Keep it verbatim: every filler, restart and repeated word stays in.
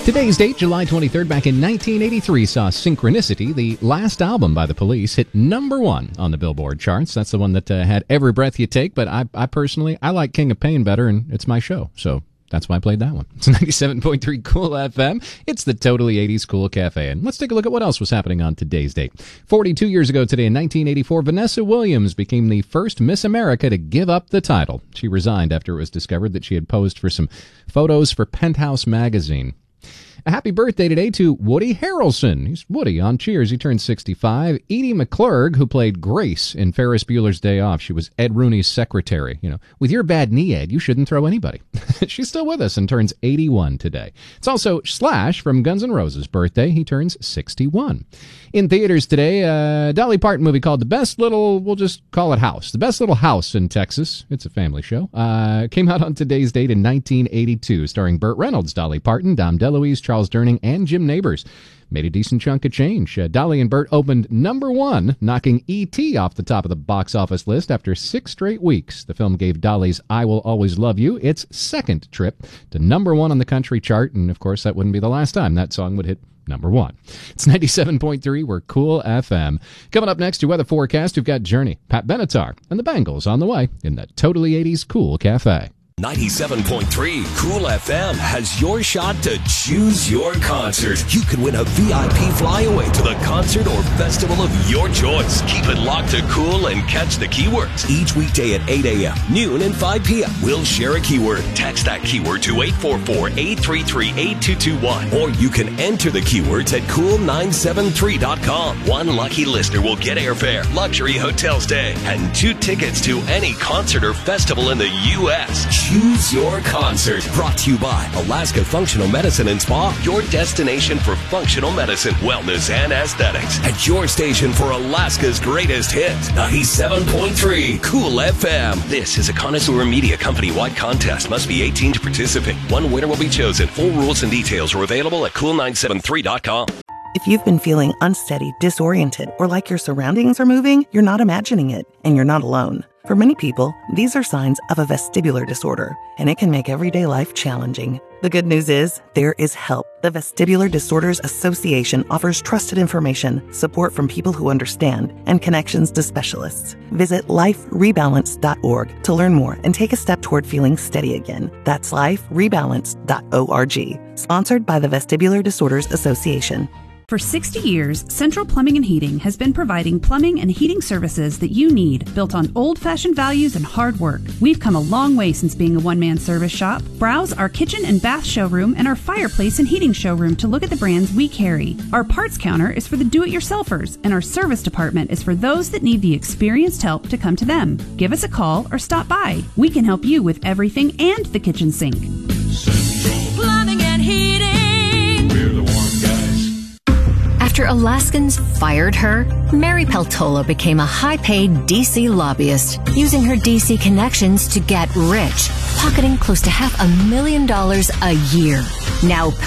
Today's date, July twenty-third, back in nineteen eighty-three, saw Synchronicity, the last album by The Police, hit number one on the Billboard charts. That's the one that uh, had Every Breath You Take, but I, I personally, I like King of Pain better, and it's my show, so that's why I played that one. It's ninety-seven point three Cool F M. It's the Totally eighties Cool Cafe, and let's take a look at what else was happening on today's date. forty-two years ago today, in nineteen eighty-four, Vanessa Williams became the first Miss America to give up the title. She resigned after it was discovered that she had posed for some photos for Penthouse magazine. A happy birthday today to Woody Harrelson. He's Woody on Cheers. He turned sixty-five. Edie McClurg, who played Grace in Ferris Bueller's Day Off. She was Ed Rooney's secretary. You know, with your bad knee, Ed, you shouldn't throw anybody. She's still with us and turns eighty-one today. It's also Slash from Guns N' Roses' birthday. He turns sixty-one. In theaters today, a Dolly Parton movie called The Best Little, we'll just call it House. The Best Little House in Texas. It's a family show. Uh, came out on today's date in nineteen eighty-two, starring Burt Reynolds, Dolly Parton, Dom DeLuise, Charles Durning, and Jim Nabors. Made a decent chunk of change. Uh, Dolly and Burt opened number one, knocking E T off the top of the box office list after six straight weeks. The film gave Dolly's I Will Always Love You its second trip to number one on the country chart, and of course that wouldn't be the last time that song would hit number one. It's ninety-seven point three, we're Cool F M. Coming up next, your weather forecast, we've got Journey, Pat Benatar, and the Bangles on the way in the Totally eighties Cool Cafe. ninety-seven point three Cool F M has your shot to choose your concert. You can win a V I P flyaway to the concert or festival of your choice. Keep it locked to Cool and catch the keywords. Each weekday at eight a.m., noon, and five p.m. We'll share a keyword. Text that keyword to eight four four, eight three three, eight two two one. Or you can enter the keywords at cool nine seven three dot com. One lucky listener will get airfare, luxury hotel stay, and two tickets to any concert or festival in the U S Choose your concert. Brought to you by Alaska Functional Medicine and Spa, your destination for functional medicine, wellness, and aesthetics. At your station for Alaska's greatest hits, ninety-seven point three Cool F M. This is a Connoisseur Media Company-wide contest. Must be eighteen to participate. One winner will be chosen. Full rules and details are available at cool nine seven three dot com. If you've been feeling unsteady, disoriented, or like your surroundings are moving, you're not imagining it, and you're not alone. For many people, these are signs of a vestibular disorder, and it can make everyday life challenging. The good news is, there is help. The Vestibular Disorders Association offers trusted information, support from people who understand, and connections to specialists. Visit life rebalance dot org to learn more and take a step toward feeling steady again. That's life rebalance dot org. Sponsored by the Vestibular Disorders Association. For sixty years, Central Plumbing and Heating has been providing plumbing and heating services that you need, built on old-fashioned values and hard work. We've come a long way since being a one-man service shop. Browse our kitchen and bath showroom and our fireplace and heating showroom to look at the brands we carry. Our parts counter is for the do-it-yourselfers, and our service department is for those that need the experienced help to come to them. Give us a call or stop by. We can help you with everything and the kitchen sink. Central Plumbing and Heating. We're the warm guys. After Alaskans fired her, Mary Peltola became a high-paid D C lobbyist, using her D C connections to get rich, pocketing close to half a million dollars a year. Now